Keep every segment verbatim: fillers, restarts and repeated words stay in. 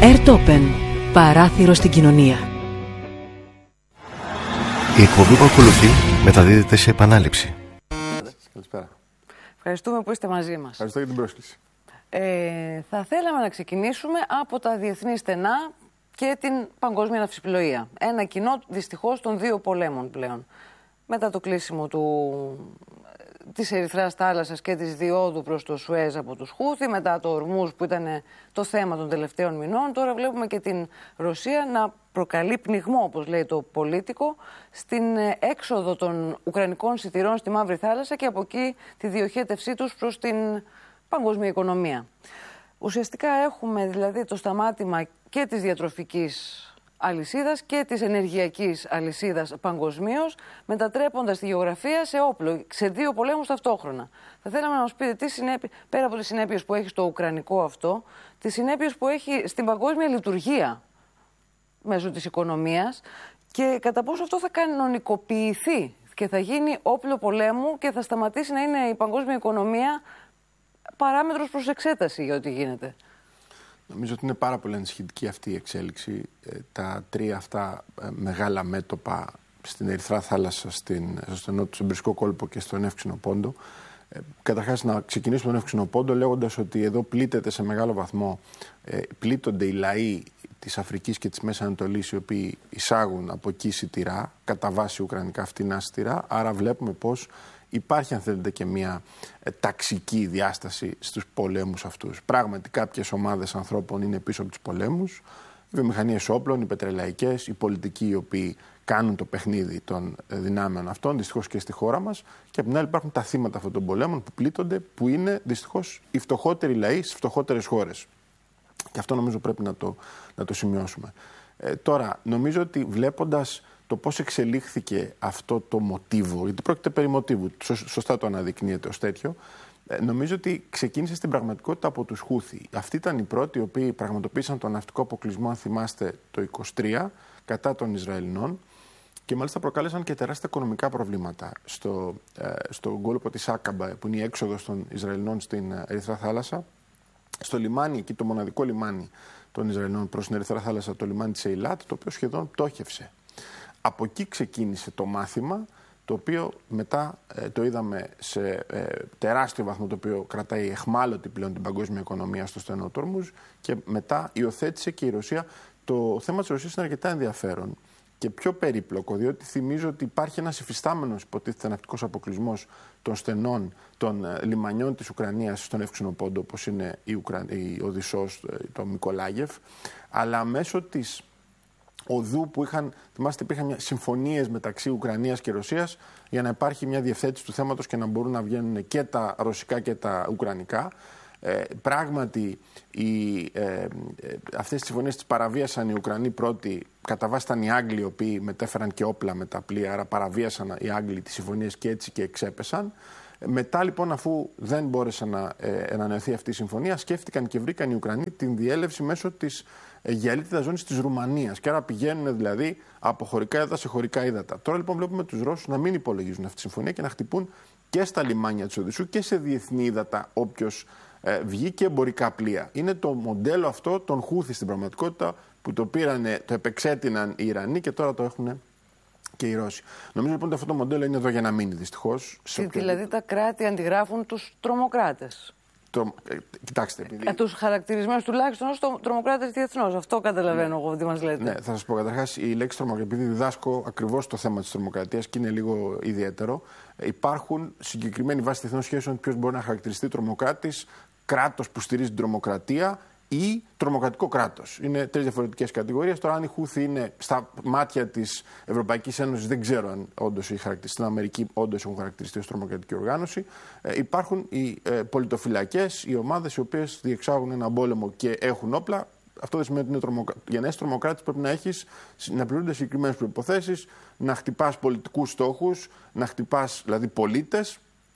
Airtopen. Παράθυρο στην κοινωνία. Η εκπομπή που ακολουθεί μεταδίδεται σε επανάληψη. Καλησπέρα. Ευχαριστούμε που είστε μαζί μας. Ευχαριστώ για την πρόσκληση. Ε, θα θέλαμε να ξεκινήσουμε από τα διεθνή στενά και την παγκόσμια ναυσιπλοεία. Ένα κοινό δυστυχώς των δύο πολέμων πλέον. Μετά το κλείσιμο του, της Ερυθράς θάλασσας και της διόδου προς το Σουέζ από τους Χούθι, μετά το Ορμούζ που ήταν το θέμα των τελευταίων μηνών, τώρα βλέπουμε και την Ρωσία να προκαλεί πνιγμό, όπως λέει το Πολίτικο, στην έξοδο των Ουκρανικών σιτηρών στη Μαύρη Θάλασσα και από εκεί τη διοχέτευσή τους προς την παγκόσμια οικονομία. Ουσιαστικά έχουμε δηλαδή το σταμάτημα και της διατροφικής αλυσίδας και της ενεργειακής αλυσίδας παγκοσμίως, μετατρέποντας τη γεωγραφία σε όπλο, σε δύο πολέμους ταυτόχρονα. Θα θέλαμε να μας πείτε τι συνέπει, πέρα από τις συνέπειες που έχει στο ουκρανικό αυτό, τις συνέπειες που έχει στην παγκόσμια λειτουργία μέσω της οικονομίας και κατά πόσο αυτό θα κανονικοποιηθεί και θα γίνει όπλο πολέμου και θα σταματήσει να είναι η παγκόσμια οικονομία παράμετρος προς εξέταση για ό,τι γίνεται. Νομίζω ότι είναι πάρα πολύ ενισχυτική αυτή η εξέλιξη. Τα τρία αυτά μεγάλα μέτωπα στην Ερυθρά Θάλασσα, στην, στο στενό του Εμπρικό κόλπο και στον Εύξηνο Πόντο. Καταρχάς να ξεκινήσουμε τον Εύξηνο Πόντο λέγοντας ότι εδώ πλήττεται σε μεγάλο βαθμό, πλήττονται οι λαοί της Αφρικής και της Μέσης Ανατολής οι οποίοι εισάγουν από εκεί σιτηρά, κατά βάση ουκρανικά φτηνά σιτηρά, άρα βλέπουμε πως υπάρχει, αν θέλετε, και μια ε, ταξική διάσταση στους πολέμους αυτούς. Πράγματι, κάποιες ομάδες ανθρώπων είναι πίσω από τους πολέμους, οι βιομηχανίες όπλων, οι πετρελαϊκές, οι πολιτικοί οι οποίοι κάνουν το παιχνίδι των δυνάμεων αυτών, δυστυχώς και στη χώρα μας, και από την άλλη υπάρχουν τα θύματα αυτών των πολέμων που πλήττονται, που είναι δυστυχώς οι φτωχότεροι λαοί στις φτωχότερες χώρες. Και αυτό νομίζω πρέπει να το, να το σημειώσουμε. Ε, τώρα, νομίζω ότι βλέποντας το πώς εξελίχθηκε αυτό το μοτίβο, γιατί πρόκειται περί μοτίβου, σωστά το αναδεικνύεται ως τέτοιο, νομίζω ότι ξεκίνησε στην πραγματικότητα από τους Χούθι. Αυτοί ήταν οι πρώτοι οι οποίοι πραγματοποίησαν τον ναυτικό αποκλεισμό, αν θυμάστε, το είκοσι τρία κατά των Ισραηλινών και μάλιστα προκάλεσαν και τεράστια οικονομικά προβλήματα στο, στο κόλπο της Άκαμπα, που είναι η έξοδος των Ισραηλινών στην Ερυθρά Θάλασσα, στο λιμάνι, εκεί το μοναδικό λιμάνι των Ισραηλινών προς την Ερυθρά Θάλασσα, το λιμάνι της Ειλάτ, το οποίο σχεδόν πτώχευσε. Από εκεί ξεκίνησε το μάθημα, το οποίο μετά ε, το είδαμε σε ε, τεράστιο βαθμό, το οποίο κρατάει εχμάλωτη πλέον την παγκόσμια οικονομία στο στενό του Ορμούζ, και μετά υιοθέτησε και η Ρωσία. Το θέμα της Ρωσίας είναι αρκετά ενδιαφέρον και πιο περίπλοκο, διότι θυμίζω ότι υπάρχει ένας υφιστάμενος, υποτίθεται, ναυτικός αποκλεισμός των στενών των ε, λιμανιών της Ουκρανίας στον Εύξηνο Πόντο, όπως είναι η, Ουκρα... η Οδυσσός, το Μικολάγεφ, αλλά μέσω της οδού που είχαν, θυμάστε, υπήρχαν συμφωνίες μεταξύ Ουκρανίας και Ρωσίας για να υπάρχει μια διευθέτηση του θέματος και να μπορούν να βγαίνουν και τα ρωσικά και τα ουκρανικά. Ε, πράγματι, οι, ε, ε, αυτές τις συμφωνίες τις παραβίασαν οι Ουκρανοί πρώτοι. Κατά βάση ήταν οι Άγγλοι οι οποίοι μετέφεραν και όπλα με τα πλοία, άρα παραβίασαν οι Άγγλοι τις συμφωνίες και έτσι και εξέπεσαν. Μετά λοιπόν, αφού δεν μπόρεσε να ε, ανανεωθεί αυτή η συμφωνία, σκέφτηκαν και βρήκαν οι Ουκρανοί την διέλευση μέσω της ε, γυαλίτιδας ζώνης της Ρουμανίας. Και άρα πηγαίνουν δηλαδή από χωρικά ύδατα σε χωρικά ύδατα. Τώρα λοιπόν βλέπουμε τους Ρώσους να μην υπολογίζουν αυτή τη συμφωνία και να χτυπούν και στα λιμάνια της Οδυσσού και σε διεθνή ύδατα όποιος ε, βγει, και εμπορικά πλοία. Είναι το μοντέλο αυτό των Χούθι στην πραγματικότητα, που το, πήρανε, το επεξέτειναν οι Ιρανοί και τώρα το έχουν και οι Ρώσοι. Νομίζω λοιπόν ότι αυτό το μοντέλο είναι εδώ για να μείνει, δυστυχώς. Δηλαδή τα κράτη αντιγράφουν τους τρομοκράτες. Το, ε, κοιτάξτε. Επειδή... Ε, τους χαρακτηρισμένους τουλάχιστον ως τρομοκράτες διεθνώς. Αυτό καταλαβαίνω ναι. εγώ ότι μας λέτε. Ναι, θα σας πω καταρχάς, η λέξη τρομοκρατία, επειδή διδάσκω ακριβώς το θέμα της τρομοκρατίας και είναι λίγο ιδιαίτερο, υπάρχουν συγκεκριμένοι βάσει διεθνών σχέσεων ποιος μπορεί να χαρακτηριστεί τρομοκράτης, κράτος που στηρίζει την τρομοκρατία ή τρομοκρατικό κράτος. Είναι τρεις διαφορετικές κατηγορίες. Τώρα, αν οι Χούθι είναι στα μάτια της Ευρωπαϊκής Ένωσης, δεν ξέρω αν όντως έχει χαρακτηριστεί. Στην Αμερική, όντως έχουν χαρακτηριστεί ως τρομοκρατική οργάνωση. Ε, υπάρχουν οι ε, πολιτοφυλακές, οι ομάδες οι οποίες διεξάγουν έναν πόλεμο και έχουν όπλα. Αυτό δεν σημαίνει ότι είναι τρομοκράτη. Για να είσαι τρομοκράτης, πρέπει να έχεις, να πληρούνται συγκεκριμένες προϋποθέσεις, να χτυπάς πολιτικούς στόχους, να χτυπάς δηλαδή πολίτες.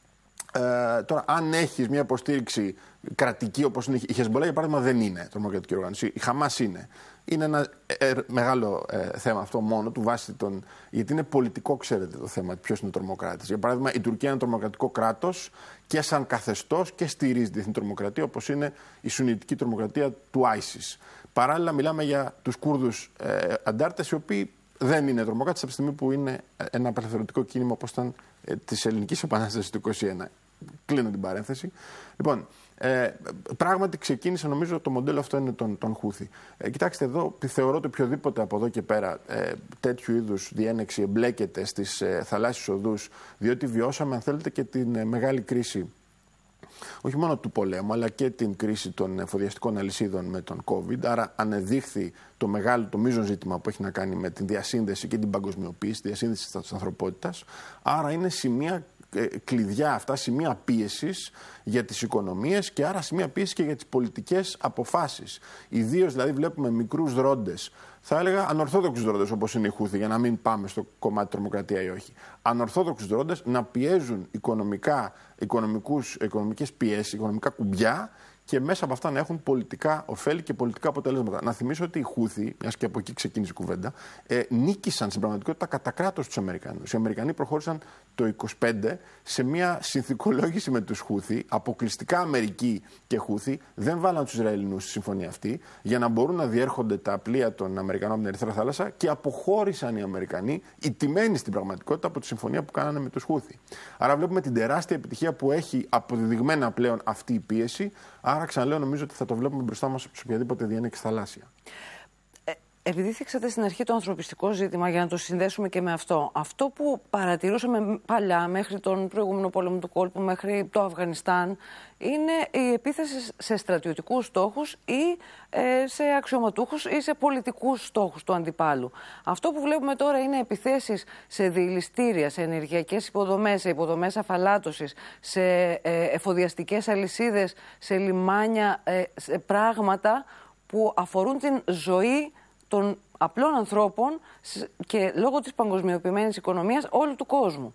Ε, τώρα, αν έχει μια υποστήριξη κρατική όπως είναι η Χεσμπολά, για παράδειγμα, δεν είναι τρομοκρατική οργάνωση. Η Χαμάς είναι. Είναι ένα ε, μεγάλο ε, θέμα αυτό μόνο του, βάσει των. Γιατί είναι πολιτικό, ξέρετε, το θέμα ποιος είναι ο τρομοκράτης. Για παράδειγμα, η Τουρκία είναι τρομοκρατικό κράτος και σαν καθεστώς και στηρίζει τη διεθνή τρομοκρατία, όπως είναι η σουνιτική τρομοκρατία του άισις. Παράλληλα, μιλάμε για τους Κούρδους ε, αντάρτες, οι οποίοι δεν είναι τρομοκράτες από τη στιγμή που είναι ένα απελευθερωτικό κίνημα όπως ήταν ε, της Ελληνικής Επανάστασης του είκοσι ένα. Κλείνω την παρένθεση. Λοιπόν, ε, πράγματι ξεκίνησε, νομίζω, το μοντέλο αυτό είναι τον, τον Χούθη. Ε, κοιτάξτε εδώ, θεωρώ ότι οποιοδήποτε από εδώ και πέρα ε, τέτοιου είδους διένεξη εμπλέκεται στις ε, θαλάσσιες οδούς, διότι βιώσαμε, αν θέλετε, και την ε, μεγάλη κρίση, όχι μόνο του πολέμου, αλλά και την κρίση των εφοδιαστικών αλυσίδων με τον COVID. Άρα ανεδείχθη το μεγάλο, το μείζον ζήτημα που έχει να κάνει με την διασύνδεση και την παγκοσμιοποίηση, τη διασύνδεση της ανθρωπότητας. Άρα είναι σημεία κλειδιά αυτά, σημεία πίεσης για τις οικονομίες και άρα σημεία πίεσης και για τις πολιτικές αποφάσεις. Ιδίως δηλαδή βλέπουμε μικρούς δρόντες, θα έλεγα ανορθόδοξους δρόντες όπως είναι οι Χούθη, για να μην πάμε στο κομμάτι τρομοκρατία ή όχι. Ανορθόδοξους δρόντες να πιέζουν οικονομικά, οικονομικούς, οικονομικές πιέσεις, οικονομικά κουμπιά και μέσα από αυτά να έχουν πολιτικά ωφέλη και πολιτικά αποτελέσματα. Να θυμίσω ότι οι Χούθη, μιας και από εκεί ξεκίνησε η κουβέντα, ε, νίκησαν στην πραγματικότητα κατά κράτος τους Αμερικανούς. Οι Αμερικανοί προχώρησαν το είκοσι πέντε σε μια συνθηκολόγηση με τους Χούθη, αποκλειστικά Αμερική και Χούθη, δεν βάλαν τους Ισραηλινούς στη συμφωνία αυτή, για να μπορούν να διέρχονται τα πλοία των Αμερικανών από την Ερυθρά Θάλασσα και αποχώρησαν οι Αμερικανοί, ηττημένοι στην πραγματικότητα από τη συμφωνία που κάνανε με τους Χούθη. Άρα βλέπουμε την τεράστια επιτυχία που έχει αποδεδειγμένα πλέον αυτή η πίεση. Άρα, ξαναλέω, νομίζω ότι θα το βλέπουμε μπροστά μας σε οποιαδήποτε διένεξη θαλάσσια. Ε, επειδή θίξατε στην αρχή το ανθρωπιστικό ζήτημα, για να το συνδέσουμε και με αυτό, αυτό που παρατηρούσαμε παλιά, μέχρι τον προηγούμενο πόλεμο του κόλπου, μέχρι το Αφγανιστάν, είναι η επίθεση σε στρατιωτικούς στόχους ή ε, σε αξιωματούχους ή σε πολιτικούς στόχους του αντιπάλου. Αυτό που βλέπουμε τώρα είναι επιθέσεις σε διηληστήρια, σε ενεργειακές υποδομές, σε υποδομές αφαλάτωσης, σε ε, εφοδιαστικές αλυσίδες, σε λιμάνια, ε, σε πράγματα που αφορούν την ζωή των απλών ανθρώπων και λόγω της παγκοσμιοποιημένης οικονομίας όλου του κόσμου.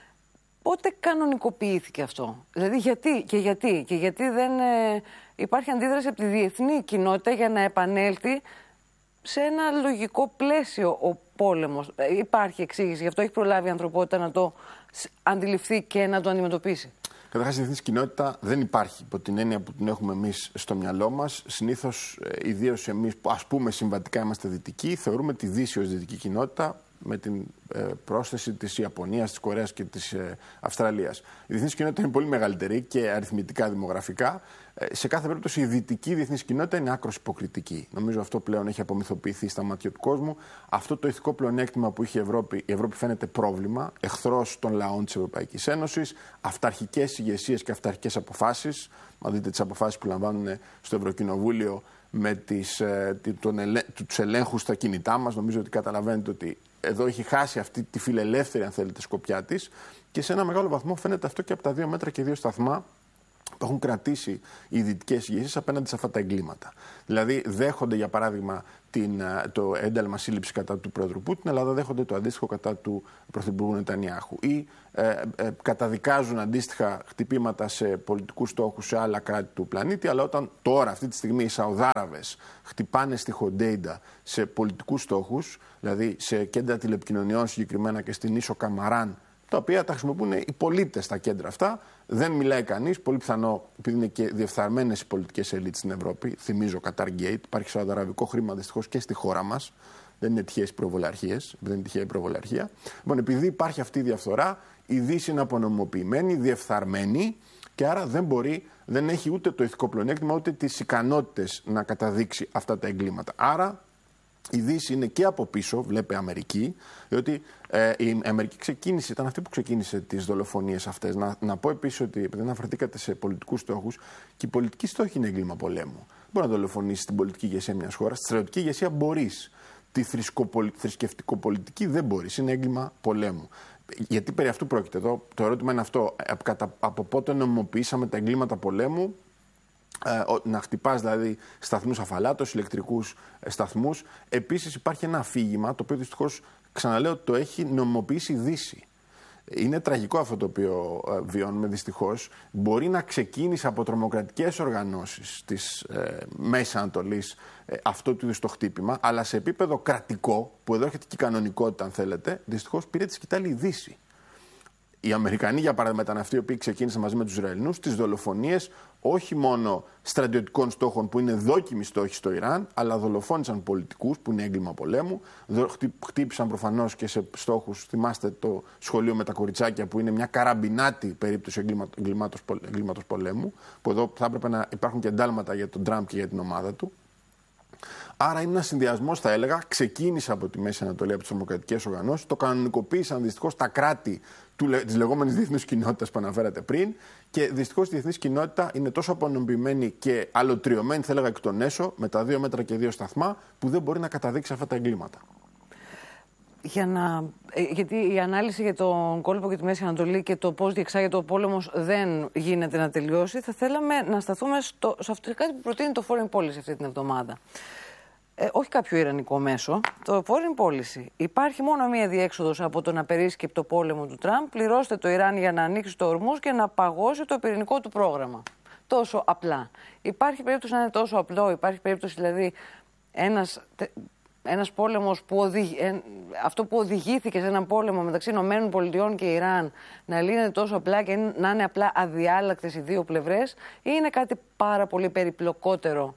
Πότε κανονικοποιήθηκε αυτό? Δηλαδή γιατί και γιατί και γιατί δεν ε, υπάρχει αντίδραση από τη διεθνή κοινότητα για να επανέλθει σε ένα λογικό πλαίσιο ο πόλεμος? Ε, υπάρχει εξήγηση, γι' αυτό έχει προλάβει η ανθρωπότητα να το αντιληφθεί και να το αντιμετωπίσει. Καταρχάς, η διεθνής κοινότητα δεν υπάρχει υπό την έννοια που την έχουμε εμείς στο μυαλό μας. Συνήθως, ε, ιδίως εμείς που ας πούμε συμβατικά είμαστε δυτικοί, θεωρούμε τη Δύση ως δυτική κοινότητα, με την ε, πρόσθεση της Ιαπωνίας, της Κορέας και της ε, Αυστραλίας. Η διεθνής κοινότητα είναι πολύ μεγαλύτερη και αριθμητικά, δημογραφικά. Ε, σε κάθε περίπτωση, η δυτική διεθνής κοινότητα είναι άκρως υποκριτική. Νομίζω αυτό πλέον έχει απομυθοποιηθεί στα μάτια του κόσμου. Αυτό το ηθικό πλεονέκτημα που είχε η Ευρώπη, η Ευρώπη φαίνεται πρόβλημα, εχθρός των λαών της Ευρωπαϊκής Ένωσης, αυταρχικές ηγεσίες και αυταρχικές αποφάσεις. Αν δείτε τις αποφάσεις που λαμβάνουν στο Ευρωκοινοβούλιο με τις, ε, τον ελέ, τους ελέγχους στα κινητά μας, νομίζω ότι καταλαβαίνετε ότι εδώ έχει χάσει αυτή τη φιλελεύθερη, αν θέλετε, σκοπιά της και σε ένα μεγάλο βαθμό φαίνεται αυτό και από τα δύο μέτρα και δύο σταθμά που έχουν κρατήσει οι δυτικές ηγεσίες απέναντι σε αυτά τα εγκλήματα. Δηλαδή, δέχονται, για παράδειγμα, την, το ένταλμα σύλληψη κατά του Πρόεδρου Πούτιν, αλλά δεν δέχονται το αντίστοιχο κατά του Πρωθυπουργού Νετανιάχου. Ή ε, ε, καταδικάζουν αντίστοιχα χτυπήματα σε πολιτικούς στόχους σε άλλα κράτη του πλανήτη, αλλά όταν τώρα, αυτή τη στιγμή, οι Σαουδάραβες χτυπάνε στη Χοντέιντα σε πολιτικούς στόχους, δηλαδή σε κέντρα τηλεπικοινωνιών συγκεκριμένα και στην ίσο Καμαράν, τα οποία τα χρησιμοποιούν οι πολίτες στα κέντρα αυτά. Δεν μιλάει κανείς, πολύ πιθανό, επειδή είναι και διεφθαρμένες οι πολιτικές ελίτ στην Ευρώπη. Θυμίζω Κατάρ-Γκέιτ, υπάρχει σαουδαραβικό χρήμα δυστυχώς και στη χώρα μας. Δεν είναι τυχαίες προβολαρχίες, δεν είναι τυχαία η προβολαρχία. Λοιπόν, επειδή υπάρχει αυτή η διαφθορά, η Δύση είναι απονομοποιημένη, διεφθαρμένη και άρα δεν μπορεί, δεν έχει ούτε το ηθικό πλεονέκτημα ούτε τις ικανότητες να καταδείξει αυτά τα εγκλήματα. Άρα η Δύση είναι και από πίσω, βλέπει Αμερική, διότι ε, η Αμερική ξεκίνησε, ήταν αυτή που ξεκίνησε τις δολοφονίες αυτές. Να, να πω επίσης ότι, επειδή αναφερθήκατε σε πολιτικούς στόχους, και η πολιτική στόχη είναι έγκλημα πολέμου. Μπορεί να δολοφονήσει την πολιτική ηγεσία μιας χώρας, τη στρατιωτική ηγεσία μπορείς. Τη θρησκευτικοπολιτική δεν μπορείς, είναι έγκλημα πολέμου. Γιατί περί αυτού πρόκειται εδώ, το ερώτημα είναι αυτό, από πότε νομιμοποιήσαμε τα εγκλήματα πολέμου, να χτυπάς δηλαδή σταθμούς αφαλάτος, ηλεκτρικούς σταθμούς. Επίσης υπάρχει ένα αφήγημα, το οποίο δυστυχώς, ξαναλέω, το έχει νομιμοποιήσει η Δύση. Είναι τραγικό αυτό το οποίο βιώνουμε δυστυχώς. Μπορεί να ξεκίνησε από τρομοκρατικές οργανώσεις της ε, Μέσης Ανατολής ε, αυτό του είδους το χτύπημα, αλλά σε επίπεδο κρατικό, που εδώ έχετε και η κανονικότητα αν θέλετε, δυστυχώς πήρε τη σκητάλη η Δύση. Οι Αμερικανοί, για παράδειγμα, ήταν αυτοί οι οποίοι ξεκίνησαν μαζί με τους Ισραηλινούς τις δολοφονίες όχι μόνο στρατιωτικών στόχων που είναι δόκιμοι στόχοι στο Ιράν, αλλά δολοφόνησαν πολιτικούς που είναι έγκλημα πολέμου. Χτύπησαν προφανώς και σε στόχους, θυμάστε το σχολείο με τα κοριτσάκια, που είναι μια καραμπινάτη περίπτωση εγκλήματος πολέμου, που εδώ θα έπρεπε να υπάρχουν και εντάλματα για τον Τραμπ και για την ομάδα του. Άρα είναι ένα συνδυασμός, θα έλεγα, ξεκίνησε από τη Μέση Ανατολή, από τις τρομοκρατικές οργανώσεις, το κανονικοποίησαν δυστυχώς τα κράτη της λεγόμενης διεθνούς κοινότητας που αναφέρατε πριν, και δυστυχώς η διεθνής κοινότητα είναι τόσο απονομοποιημένη και αλωτριωμένη, θα έλεγα, εκ των έσω, με τα δύο μέτρα και δύο σταθμά, που δεν μπορεί να καταδείξει αυτά τα εγκλήματα. Για να... Γιατί η ανάλυση για τον κόλπο και τη Μέση Ανατολή και το πώς διεξάγεται ο πόλεμος δεν γίνεται να τελειώσει, θα θέλαμε να σταθούμε στο... σε αυτό κάτι που προτείνει το Foreign Policy αυτή την εβδομάδα. Ε, όχι κάποιο ιρανικό μέσο, το Foreign Policy. Υπάρχει μόνο μία διέξοδος από τον απερίσκεπτο πόλεμο του Τραμπ. Πληρώστε το Ιράν για να ανοίξει το ορμούς και να παγώσει το πυρηνικό του πρόγραμμα. Τόσο απλά. Υπάρχει περίπτωση να είναι τόσο απλό, υπάρχει περίπτωση δηλαδή ένας, ένας πόλεμος που οδηγεί, ε, αυτό που οδηγήθηκε σε έναν πόλεμο μεταξύ Ηνωμένων Πολιτειών και Ιράν να λύνεται τόσο απλά και να είναι απλά αδιάλακτες οι δύο πλευρές, ή είναι κάτι πάρα πολύ περιπλοκότερο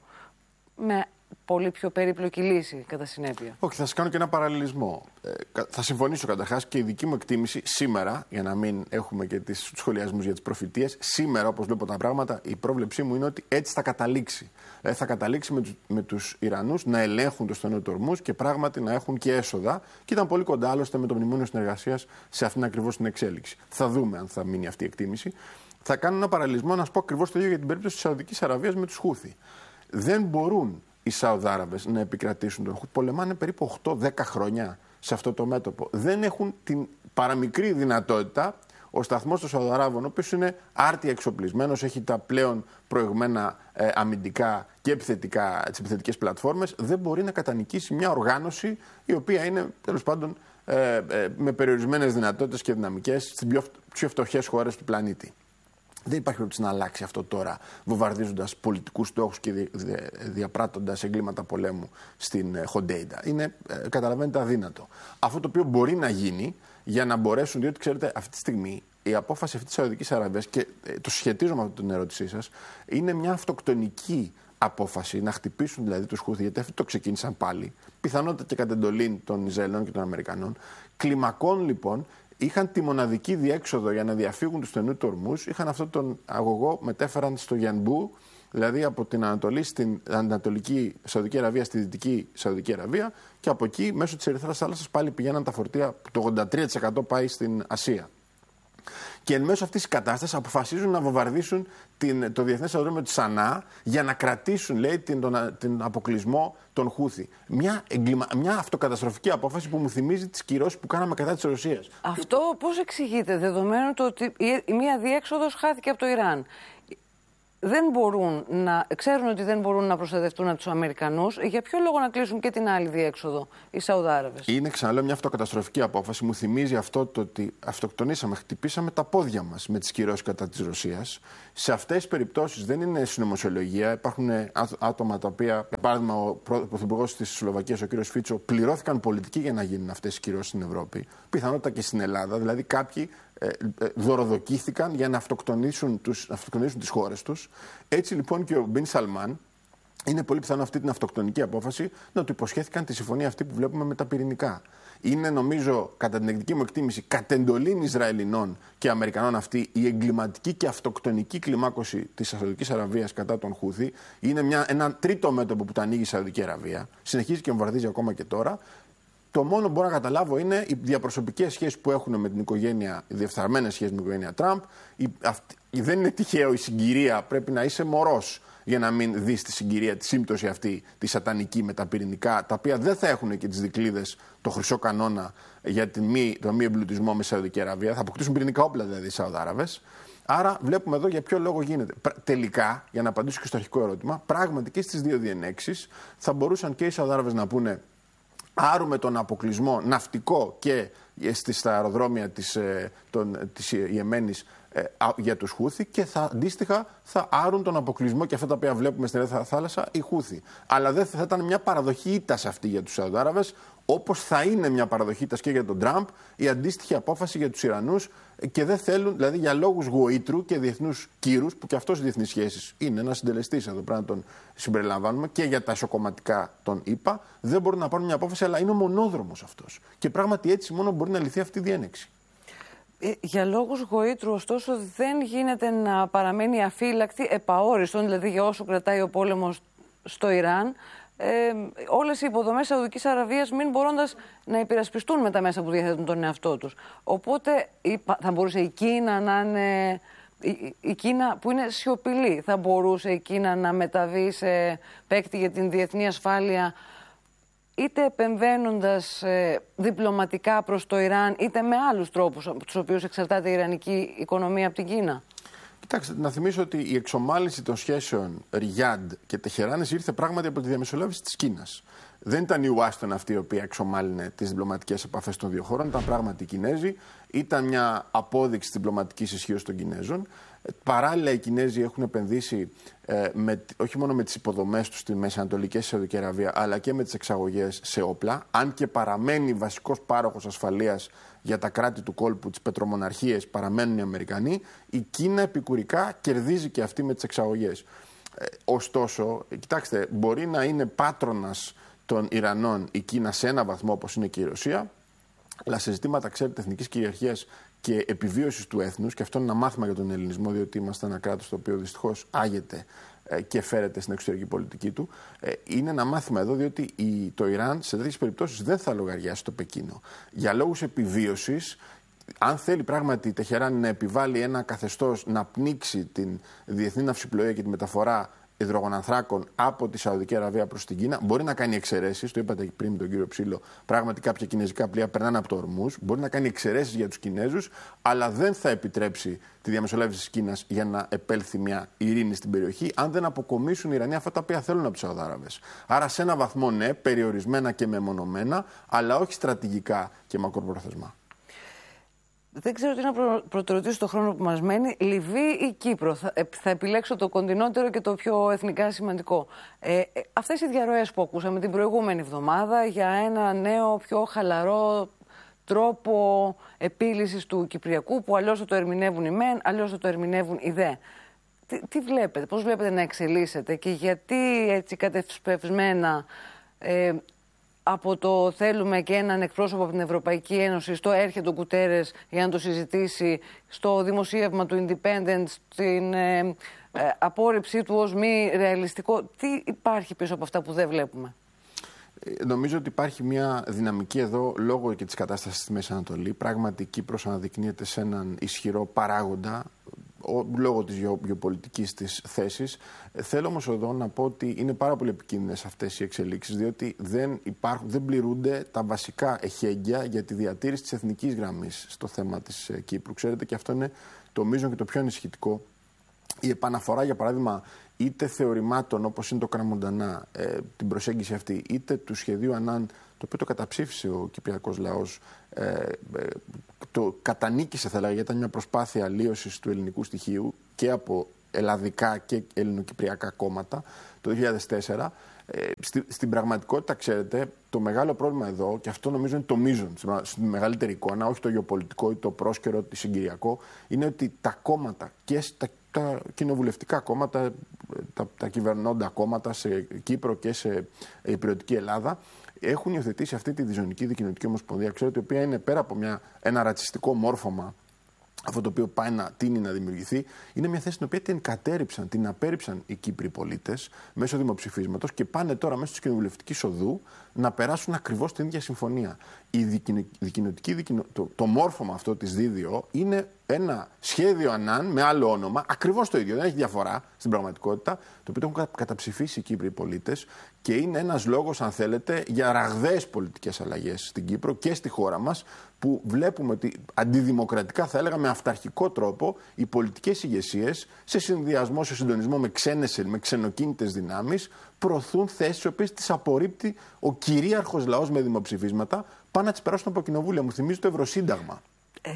με πολύ πιο περίπλοκη λύση κατά συνέπεια? Όχι, θα σας κάνω και ένα παραλληλισμό. Ε, θα συμφωνήσω καταρχάς, και η δική μου εκτίμηση σήμερα, για να μην έχουμε και τις σχολιασμούς για τις προφητείες, σήμερα, όπως βλέπω τα πράγματα, η πρόβλεψή μου είναι ότι έτσι θα καταλήξει. Ε, θα καταλήξει με τους, με τους Ιρανούς να ελέγχουν το στενό του ορμούς και πράγματι να έχουν και έσοδα. Και ήταν πολύ κοντά άλλωστε με το μνημόνιο συνεργασίας σε αυτήν ακριβώς την εξέλιξη. Θα δούμε αν θα μείνει αυτή η εκτίμηση. Θα κάνω ένα παραλληλισμό να σας πω ακριβώς το ίδιο για την περίπτωση της Σαουδικής Αραβίας με τους Χούθι. Δεν μπορούν οι Σαουδάραβες να επικρατήσουν τον Χούθι. Πολεμάνε περίπου οκτώ δέκα χρόνια σε αυτό το μέτωπο. Δεν έχουν την παραμικρή δυνατότητα. Ο σταθμός των Σαουδαράβων, ο οποίος είναι άρτια εξοπλισμένος, έχει τα πλέον προηγμένα ε, αμυντικά και επιθετικά, τις επιθετικές πλατφόρμες, δεν μπορεί να κατανικήσει μια οργάνωση η οποία είναι τέλος πάντων ε, ε, με περιορισμένες δυνατότητες και δυναμικές στις πιο, πιο φτωχές χώρες του πλανήτη. Δεν υπάρχει περίπτωση να αλλάξει αυτό τώρα, βομβαρδίζοντας πολιτικούς στόχους και διαπράττοντας εγκλήματα πολέμου στην Χοντέιντα. Είναι, ε, καταλαβαίνετε, αδύνατο. Αυτό το οποίο μπορεί να γίνει για να μπορέσουν, διότι ξέρετε, αυτή τη στιγμή η απόφαση αυτή της Σαουδικής Αραβίας, και ε, το συσχετίζω με αυτή την ερώτησή σας, είναι μια αυτοκτονική απόφαση να χτυπήσουν δηλαδή τους Χούθι, γιατί αυτοί το ξεκίνησαν πάλι, πιθανότητα και κατ' εντολή των Ισραηλινών και των Αμερικανών. Κλιμακών λοιπόν. Είχαν τη μοναδική διέξοδο για να διαφύγουν του στενού του ορμούς. Είχαν αυτόν τον αγωγό, μετέφεραν στο Γιανμπού, δηλαδή από την Ανατολή στην Ανατολική Σαουδική Αραβία στη Δυτική Σαουδική Αραβία, και από εκεί μέσω της Ερυθράς Θάλασσας πάλι πηγαίναν τα φορτία που το ογδόντα τρία τοις εκατό πάει στην Ασία. Και εν μέσω αυτής της κατάστασης αποφασίζουν να βομβαρδίσουν την, το διεθνές αεροδρόμιο της Σανά για να κρατήσουν, λέει, την, τον, την αποκλεισμό των Χούθι. Μια, εγκλημα, μια αυτοκαταστροφική απόφαση που μου θυμίζει τις κυρώσεις που κάναμε κατά της Ρωσίας. Αυτό πώς εξηγείται, δεδομένου το ότι η, μία διέξοδος χάθηκε από το Ιράν? Δεν μπορούν να, ξέρουν ότι δεν μπορούν να προστατευτούν από τους Αμερικανούς. Για ποιο λόγο να κλείσουν και την άλλη διέξοδο οι Σαουδάραβες? Είναι, ξαναλέω, μια αυτοκαταστροφική απόφαση. Μου θυμίζει αυτό το ότι αυτοκτονήσαμε, χτυπήσαμε τα πόδια μας με τις κυρώσεις κατά της Ρωσίας. Σε αυτές τις περιπτώσεις δεν είναι συνωμοσιολογία. Υπάρχουν άτομα τα οποία, για παράδειγμα, ο πρωθυπουργός της Σλοβακίας, ο κ. Φίτσο, πληρώθηκαν πολιτικοί για να γίνουν αυτές οι κυρώσεις στην Ευρώπη. Πιθανότατα και στην Ελλάδα. Δηλαδή, κάποιοι ε, ε, δωροδοκήθηκαν για να αυτοκτονήσουν, τους, αυτοκτονήσουν τις χώρες τους. Έτσι λοιπόν και ο Μπιν Σαλμάν, είναι πολύ πιθανό αυτή την αυτοκτονική απόφαση να του υποσχέθηκαν τη συμφωνία αυτή που βλέπουμε με τα πυρηνικά. Είναι, νομίζω, κατά την εκδική μου εκτίμηση, κατ' εντολήν Ισραηλινών και Αμερικανών αυτή η εγκληματική και αυτοκτονική κλιμάκωση της Σαουδικής Αραβίας κατά τον Χούθι. Είναι μια, ένα τρίτο μέτωπο που το ανοίγει η Σαουδική Αραβία. Συνεχίζει και βομβαρδίζει ακόμα και τώρα. Το μόνο που μπορώ να καταλάβω είναι οι διαπροσωπικές σχέσεις που έχουν με την οικογένεια, οι διεφθαρμένες σχέσεις με την οικογένεια Τραμπ. Η, αυτή, δεν είναι τυχαίο η συγκυρία, πρέπει να είσαι μωρός για να μην δεις τη συγκυρία, τη σύμπτωση αυτή, τη σατανική με τα πυρηνικά, τα οποία δεν θα έχουν και τις δικλείδες, το χρυσό κανόνα για την μη, το μη εμπλουτισμό με Σαουδική Αραβία. Θα αποκτήσουν πυρηνικά όπλα δηλαδή οι Σαουδάραβες. Άρα βλέπουμε εδώ για ποιο λόγο γίνεται. Τελικά, για να απαντήσω και στο αρχικό ερώτημα, πράγματι και στις δύο διενέξεις θα μπορούσαν και οι Σαουδάραβες να πούνε: άρουμε τον αποκλεισμό ναυτικό και στα αεροδρόμια της, των, της Ιεμένης ε, για τους Χούθη και θα, αντίστοιχα θα άρουν τον αποκλεισμό και αυτά τα οποία βλέπουμε στην Ερυθρά Θάλασσα οι Χούθη. Αλλά δεν θα ήταν μια παραδοχή ήττας αυτή για τους Σαουδάραβες, όπως θα είναι μια παραδοχή ήττας και για τον Τραμπ η αντίστοιχη απόφαση για τους Ιρανούς, και δεν θέλουν, δηλαδή για λόγους γοήτρου και διεθνούς κύρους, που και αυτός οι διεθνείς σχέσεις είναι ένας συντελεστής εδώ, πρέπει να τον συμπεριλαμβάνουμε, και για τα ισοκομματικά των ΗΠΑ, δεν μπορούν να πάρουν μια απόφαση, αλλά είναι ο μονόδρομος αυτός. Και πράγματι έτσι μόνο μπορεί να λυθεί αυτή η διένεξη. Ε, για λόγους γοήτρου, ωστόσο, δεν γίνεται να παραμένει αφύλακτη επαόριστον, δηλαδή για όσο κρατάει ο πόλεμος στο Ιράν, ε, όλες οι υποδομές Σαουδικής Αραβίας μην μπορώντας να υπερασπιστούν με τα μέσα που διαθέτουν τον εαυτό τους. Οπότε θα μπορούσε η Κίνα να είναι... Η, η Κίνα που είναι σιωπηλή, θα μπορούσε η Κίνα να μεταβεί σε παίκτη για την διεθνή ασφάλεια, είτε επεμβαίνοντας ε, διπλωματικά προς το Ιράν, είτε με άλλους τρόπους από τους οποίους εξαρτάται η ιρανική οικονομία από την Κίνα. Κοιτάξτε, να θυμίσω ότι η εξομάλυνση των σχέσεων Ριάντ και Τεχεράνης ήρθε πράγματι από τη διαμεσολάβηση της Κίνας. Δεν ήταν η Ουάστον αυτή η οποία εξομάλυνε τις διπλωματικές επαφές των δύο χωρών, ήταν πράγματι οι Κινέζοι. Ήταν μια απόδειξη της διπλωματικής ισχύως των Κινέζων. Παράλληλα, οι Κινέζοι έχουν επενδύσει ε, με, όχι μόνο με τις υποδομές τους στη Μέση Ανατολή και στη Σαουδική Αραβία, αλλά και με τις εξαγωγές σε όπλα. Αν και παραμένει βασικός πάροχος ασφαλείας για τα κράτη του κόλπου, τις πετρομοναρχίες, παραμένουν οι Αμερικανοί, η Κίνα επικουρικά κερδίζει και αυτή με τις εξαγωγές. Ε, ωστόσο, κοιτάξτε, μπορεί να είναι πάτρονας των Ιρανών η Κίνα σε ένα βαθμό, όπως είναι και η Ρωσία, αλλά σε ζητήματα, ξέρετε, εθνικής κυριαρχίας και επιβίωσης του έθνους, και αυτό είναι ένα μάθημα για τον ελληνισμό, διότι είμαστε ένα κράτος το οποίο δυστυχώς άγεται ε, και φέρεται στην εξωτερική πολιτική του. Ε, είναι ένα μάθημα εδώ, διότι η, το Ιράν σε τέτοιες περιπτώσεις δεν θα λογαριάσει το Πεκίνο. Για λόγους επιβίωσης, αν θέλει πράγματι η Τεχεράνη να επιβάλλει ένα καθεστώς να πνίξει την διεθνή ναυσιπλοεία και τη μεταφορά υδρογονανθράκων από τη Σαουδική Αραβία προς την Κίνα, μπορεί να κάνει εξαιρέσεις. Το είπατε πριν με τον κύριο Ψήλο. Πράγματι, κάποια κινέζικα πλοία περνάνε από το Ορμούζ. Μπορεί να κάνει εξαιρέσεις για τους Κινέζους, αλλά δεν θα επιτρέψει τη διαμεσολάβηση της Κίνας για να επέλθει μια ειρήνη στην περιοχή, αν δεν αποκομίσουν οι Ιρανοί αυτά τα οποία θέλουν από τους Σαουδάραβες. Άρα, σε ένα βαθμό, ναι, περιορισμένα και μεμονωμένα, αλλά όχι στρατηγικά και μακροπρόθεσμα. Δεν ξέρω τι να προ... προτεραιοτήσω το χρόνο που μας μένει. Λιβύη ή Κύπρο. Θα, ε, θα επιλέξω το κοντινότερο και το πιο εθνικά σημαντικό. Ε, ε, αυτές οι διαρροές που ακούσαμε την προηγούμενη εβδομάδα για ένα νέο, πιο χαλαρό τρόπο επίλυσης του Κυπριακού, που αλλιώς θα το ερμηνεύουν οι μεν, αλλιώς θα το ερμηνεύουν οι δε. Τι, τι βλέπετε, πώς βλέπετε να εξελίσσεται και γιατί έτσι κατευσπευσμένα... Ε, από το θέλουμε και έναν εκπρόσωπο από την Ευρωπαϊκή Ένωση, στο έρχεται ο Κουτέρες για να το συζητήσει, στο δημοσίευμα του Independent, στην ε, ε, απόρριψή του ως μη ρεαλιστικό. Τι υπάρχει πίσω από αυτά που δεν βλέπουμε? Νομίζω ότι υπάρχει μια δυναμική εδώ λόγω και της κατάστασης στη Μέση Ανατολή. Πράγματι, η Κύπρος αναδεικνύεται σε έναν ισχυρό παράγοντα λόγω της γεωπολιτικής της θέσης. Θέλω όμως εδώ να πω ότι είναι πάρα πολύ επικίνδυνες αυτές οι εξελίξεις, διότι δεν, υπάρχουν, δεν πληρούνται τα βασικά εχέγγυα για τη διατήρηση της εθνικής γραμμής στο θέμα της Κύπρου. Ξέρετε, και αυτό είναι το μείζον και το πιο ανησυχητικό. Η επαναφορά, για παράδειγμα, είτε θεωρημάτων όπως είναι το Κραμοντανά, ε, την προσέγγιση αυτή, είτε του σχεδίου Ανάν, το οποίο το καταψήφισε ο κυπριακός λαός, ε, ε, το κατανίκησε, θα λέγαμε, γιατί ήταν μια προσπάθεια αλλίωσης του ελληνικού στοιχείου και από ελλαδικά και ελληνοκυπριακά κόμματα το δύο χιλιάδες τέσσερα. Ε, στη, στην πραγματικότητα, ξέρετε, το μεγάλο πρόβλημα εδώ, και αυτό νομίζω είναι το μείζον στη μεγαλύτερη εικόνα, όχι το γεωπολιτικό ή το πρόσκαιρο, το συγκυριακό, είναι ότι τα κόμματα και τα, τα κοινοβουλευτικά κόμματα, τα, τα κυβερνώντα κόμματα σε Κύπρο και σε υπηρετική Ελλάδα, έχουν υιοθετήσει αυτή τη διζωνική δικοινοτική ομοσπονδία, ξέρετε, η οποία είναι πέρα από μια, ένα ρατσιστικό μόρφωμα, αυτό το οποίο πάει να τίνει να δημιουργηθεί, είναι μια θέση την οποία την κατέριψαν, την απέρριψαν οι Κύπροι πολίτες μέσω δημοψηφίσματος και πάνε τώρα μέσω της κοινοβουλευτικής οδού να περάσουν ακριβώς την ίδια συμφωνία. Η δικοινοτική, δικοινο, το, το μόρφωμα αυτό της ΔΔΟ είναι ένα σχέδιο Ανάν με άλλο όνομα, ακριβώς το ίδιο, δεν έχει διαφορά στην πραγματικότητα, το οποίο το έχουν καταψηφίσει οι Κύπροι πολίτες και είναι ένας λόγος, αν θέλετε, για ραγδαίες πολιτικές αλλαγές στην Κύπρο και στη χώρα μας, που βλέπουμε ότι αντιδημοκρατικά, θα έλεγα με αυταρχικό τρόπο, οι πολιτικές ηγεσίες, σε συνδυασμό, σε συντονισμό με ξένες, με ξενοκίνητες δυνάμεις, προωθούν θέσεις, οι οποίες τις απορρίπτει ο κυρίαρχος λαός με δημοψηφίσματα, πάνε να τις περάσουν από κοινοβούλια. Μου θυμίζει το Ευρωσύνταγμα. Ε,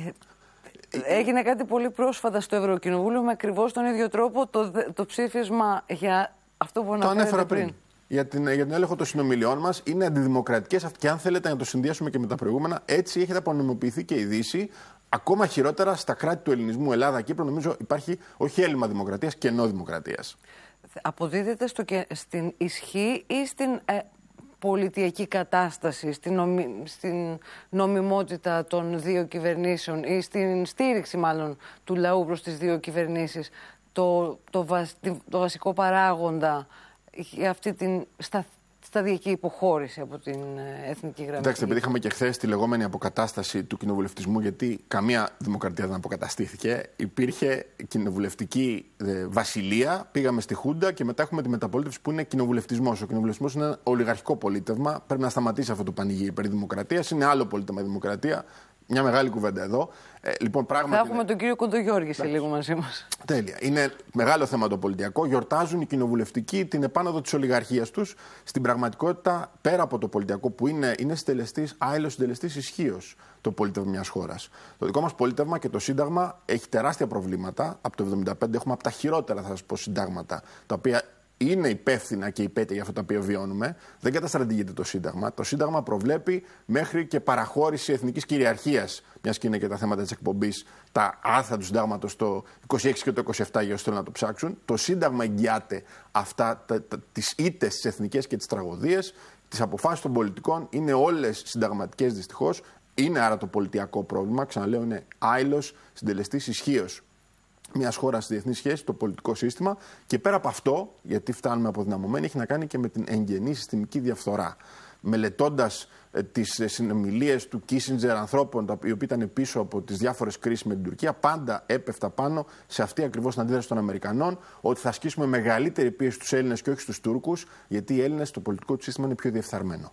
Έγινε κάτι πολύ πρόσφατα στο Ευρωκοινοβούλιο με ακριβώς τον ίδιο τρόπο το, το ψήφισμα για αυτό που αναφέρατε πριν. Το ανέφερα πριν. Για, την, για τον έλεγχο των συνομιλιών μας είναι αντιδημοκρατικές και αν θέλετε να το συνδυάσουμε και με τα προηγούμενα, έτσι έχετε απονομοποιηθεί και η Δύση. Ακόμα χειρότερα στα κράτη του ελληνισμού, Ελλάδα, Κύπρο, νομίζω υπάρχει όχι έλλειμμα δημοκρατίας, κενό δημοκρατίας. Αποδίδεται στο, στην ισχύ ή στην ε, πολιτιακή κατάσταση, στην, νομι, στην νομιμότητα των δύο κυβερνήσεων ή στην στήριξη μάλλον του λαού προς τις δύο κυβερνήσεις, το, το, βασ, το βασικό παράγοντα για αυτή την στα, σταδιακή υποχώρηση από την εθνική γραμμή? Κοιτάξτε, επειδή είχαμε και χθες τη λεγόμενη αποκατάσταση του κοινοβουλευτισμού, γιατί καμία δημοκρατία δεν αποκαταστήθηκε, υπήρχε κοινοβουλευτική ε, βασιλεία, πήγαμε στη Χούντα και μετά έχουμε τη μεταπολίτευση που είναι κοινοβουλευτισμός. Ο κοινοβουλευτισμός είναι ένα ολιγαρχικό πολίτευμα. Πρέπει να σταματήσει αυτό το πανηγύρι περί δημοκρατίας. Είναι άλλο πολίτευμα η δημοκρατία. Μια μεγάλη κουβέντα εδώ. Ε, λοιπόν, πράγματι, θα έχουμε είναι... τον κύριο Κοντογιώργη σε λίγο μαζί μας. Τέλεια. Είναι μεγάλο θέμα το πολιτιακό. Γιορτάζουν οι κοινοβουλευτικοί την επάνωδο της ολιγαρχίας τους. Στην πραγματικότητα, πέρα από το πολιτιακό που είναι, είναι συντελεστής, άειλος συντελεστής ισχύως το πολίτευμα μιας χώρας. Το δικό μας πολίτευμα και το Σύνταγμα έχει τεράστια προβλήματα. Από το εβδομήντα πέντε έχουμε από τα χειρότερα, θα σας πω, συντάγματα, τα οποία είναι υπεύθυνα και υπέτεια για αυτό το οποίο βιώνουμε. Δεν καταστρατηγείται το Σύνταγμα. Το Σύνταγμα προβλέπει μέχρι και παραχώρηση εθνικής κυριαρχίας, μιας και είναι και τα θέματα της εκπομπής, τα άρθρα του Συντάγματος, το είκοσι έξι και το είκοσι επτά, για όσους θέλουν να το ψάξουν. Το Σύνταγμα εγγυάται αυτά, τα, τα, τις ήττες, τις εθνικές και τις τραγωδίες. Τις αποφάσεις των πολιτικών είναι όλες συνταγματικές δυστυχώς. Είναι άρα το πολιτιακό πρόβλημα. Ξαναλέω, είναι άειλος συντελεστής ισχύως μια χώρα στη διεθνή σχέση, το πολιτικό σύστημα. Και πέρα από αυτό, γιατί φτάνουμε αποδυναμωμένοι, έχει να κάνει και με την εγγενή συστημική διαφθορά. Μελετώντας ε, τις ε, συνομιλίες του Κίσιντζερ ανθρώπων, οι οποίοι ήταν πίσω από τις διάφορες κρίσεις με την Τουρκία, πάντα έπεφτα πάνω σε αυτή ακριβώς την αντίδραση των Αμερικανών, ότι θα ασκήσουμε μεγαλύτερη πίεση στους Έλληνες και όχι στους Τούρκους, γιατί οι Έλληνες, το πολιτικό του σύστημα είναι πιο διεφθαρμένο.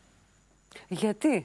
Γιατί?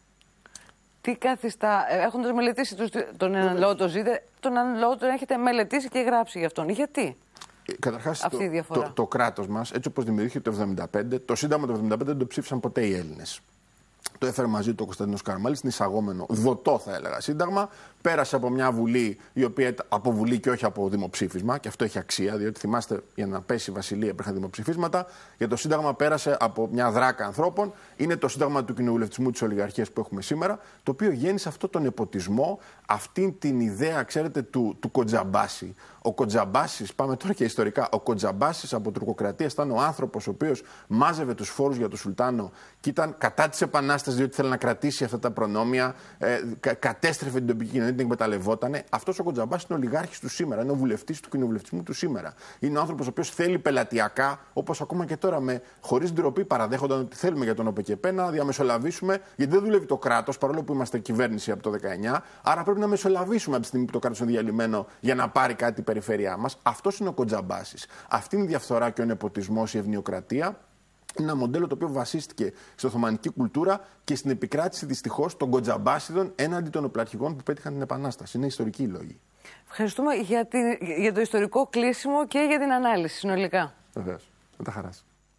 Τι καθιστά, έχοντας μελετήσει τον έναν λαό το ζείτε, τον έναν λαό τον έχετε μελετήσει και γράψει γι' αυτόν. Γιατί? Καταρχάς, αυτή το, η διαφορά. το, το κράτος μας, έτσι όπως δημιουργήθηκε το εβδομήντα πέντε, το Σύνταγμα το εβδομήντα πέντε δεν το ψήφισαν ποτέ οι Έλληνες. Το έφερε μαζί του ο Κωνσταντίνος Καραμαλής, είναι εισαγόμενο, δοτό θα έλεγα, σύνταγμα. Πέρασε από μια βουλή, η οποία από βουλή και όχι από δημοψήφισμα, και αυτό έχει αξία, διότι θυμάστε, για να πέσει η Βασιλεία υπήρχαν δημοψηφίσματα. Για το Σύνταγμα πέρασε από μια δράκα ανθρώπων. Είναι το Σύνταγμα του κοινοβουλευτισμού της ολιγαρχίας που έχουμε σήμερα, το οποίο γέννησε αυτό τον νεποτισμό, αυτή την ιδέα, ξέρετε, του, του Κοτζαμπάση. Ο Κοτζαμπάσης, πάμε τώρα και ιστορικά, ο Κοτζαμπάσης από τουρκοκρατία ήταν ο άνθρωπος ο οποίος μάζευε τους φόρους για τον Σουλτάνο και ήταν κατά της Επανάστασης, διότι θέλει να κρατήσει αυτά τα προνόμια, ε, κα, κατέστρεφε την τοπική κοινωνία, την εκμεταλλευότανε. Αυτός ο Κοτζαμπάσης είναι ο ολιγάρχης του σήμερα, είναι ο βουλευτής του κοινοβουλευτισμού του σήμερα. Είναι ο άνθρωπος ο οποίος θέλει πελατειακά, όπως ακόμα και τώρα, με χωρίς ντροπή παραδέχονταν ότι θέλουμε για τον ΟΠΕΚΕΠΕ να διαμεσολαβήσουμε, γιατί δεν δουλεύει το κράτος, παρόλο που είμαστε κυβέρνηση από το δεκαεννιά. Άρα πρέπει να μεσολαβήσουμε από τη στιγμή που το κράτος είναι διαλυμένο για να πάρει κάτι η περιφέρειά μας. Αυτός είναι ο Κοτζαμπάσης. Αυτή είναι η διαφθορά και ο νεποτισμός, η ευνοιοκρατία. Είναι ένα μοντέλο το οποίο βασίστηκε στην Οθωμανική κουλτούρα και στην επικράτηση δυστυχώς των Κοτζαμπάσιδων έναντι των οπλαρχηγών που πέτυχαν την Επανάσταση. Είναι ιστορικοί οι λόγοι. Ευχαριστούμε για, την, για το ιστορικό κλείσιμο και για την ανάλυση συνολικά. Βεβαίως. Με τα χαράς.